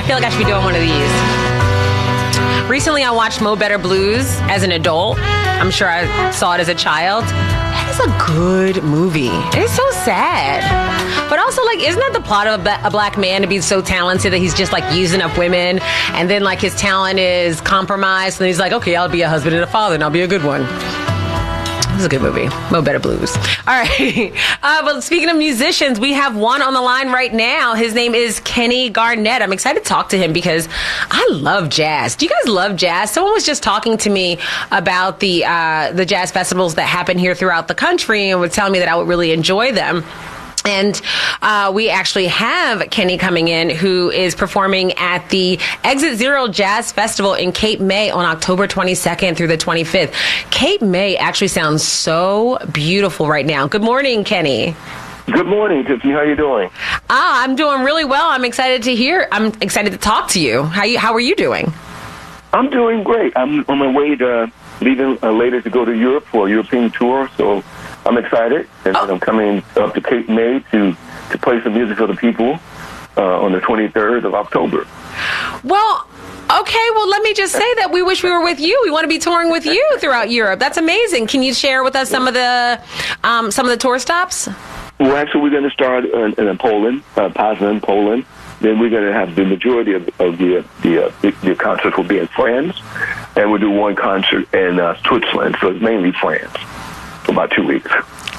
feel like I should be doing one of these. Recently, I watched Mo Better Blues as an adult. I'm sure I saw it as a child. It is a good movie. It's so sad. But also, like, isn't that the plot of a black man to be so talented that he's just, like, using up women, and then, like, his talent is compromised, and he's like, okay, I'll be a husband and a father, and I'll be a good one. It's a good movie. Mo Better Blues. All right. But speaking of musicians, we have one on the line right now. His name is Kenny Garnett. I'm excited to talk to him because I love jazz. Do you guys love jazz? Someone was just talking to me about the jazz festivals that happen here throughout the country and was telling me that I would really enjoy them. And we actually have Kenny coming in, who is performing at the Exit Zero Jazz Festival in Cape May on October 22nd through the 25th. Cape May actually sounds so beautiful right now. Good morning, Kenny. Good morning, Tiffany. How are you doing? I'm doing really well. I'm excited to talk to you. How are you doing? I'm doing great. I'm on my way to leaving later to go to Europe for a European tour, so I'm excited, and I'm coming up to Cape May to play some music for the people on the 23rd of October. Well, okay. Well, let me just say that we wish we were with you. We want to be touring with you throughout Europe. That's amazing. Can you share with us some of the tour stops? Well, actually, we're going to start in Poland, Poznan, Poland. Then we're going to have the majority of the concerts will be in France, and we'll do one concert in Switzerland. So it's mainly France. For about 2 weeks.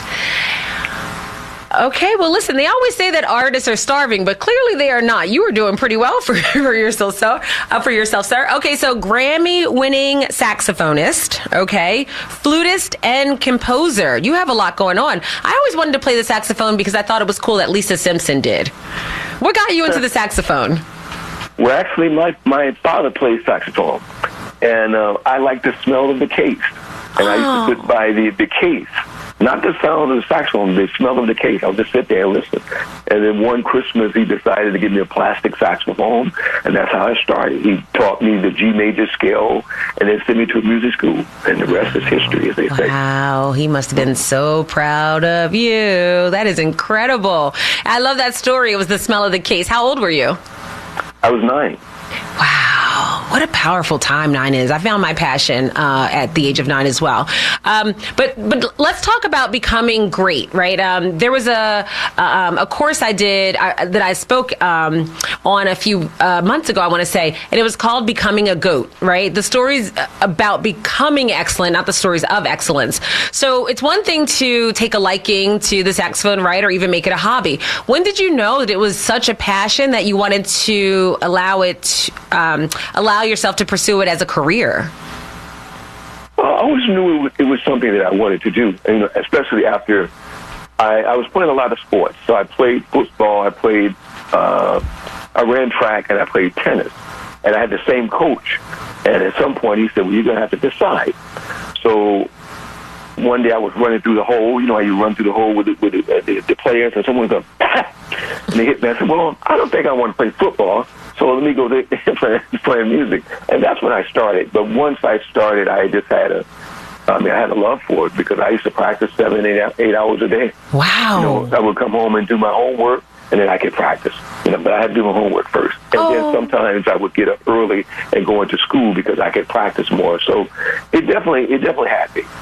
Okay, well, listen, they always say that artists are starving, but clearly they are not. You are doing pretty well for yourself, sir. Okay, so Grammy-winning saxophonist, okay, flutist and composer. You have a lot going on. I always wanted to play the saxophone because I thought it was cool that Lisa Simpson did. What got you into the saxophone? Well, actually, my father plays saxophone, and I like the smell of the case. And I used to sit by the case, not the sound of the saxophone, the smell of the case. I'll just sit there and listen. And then one Christmas, he decided to give me a plastic saxophone, and that's how I started. He taught me the G major scale, and then sent me to a music school, and the rest is history, as they say. Wow, he must have been so proud of you. That is incredible. I love that story. It was the smell of the case. How old were you? I was 9. Wow, what a powerful time 9 is. I found my passion at the age of 9 as well. But let's talk about becoming great, right? There was a course I did that I spoke on a few months ago, I want to say, and it was called Becoming a Goat, right? The stories about becoming excellent, not the stories of excellence. So it's one thing to take a liking to the saxophone, right, or even make it a hobby. When did you know that it was such a passion that you wanted to allow yourself to pursue it as a career? Well, I always knew it was something that I wanted to do, and, especially after I was playing a lot of sports. So I played football, I ran track, and I played tennis. And I had the same coach. And at some point, he said, well, you're going to have to decide. So one day I was running through the hole. You know how you run through the hole with the players, and someone goes, and they hit me. I said, well, I don't think I want to play football. So let me go there playing music. And that's when I started. But once I started, I just had I had a love for it because I used to practice 7, 8 hours a day. Wow. I would come home and do my homework, and then I could practice. But I had to do my homework first. And then sometimes I would get up early and go into school because I could practice more. So it definitely had me.